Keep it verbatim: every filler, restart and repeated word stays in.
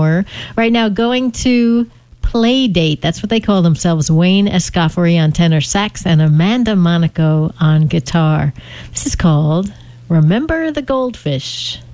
more. Right now, going to Play Date. That's what they call themselves. Wayne Escoffery on tenor sax and Amanda Monaco on guitar. This is called Remember the Goldfish.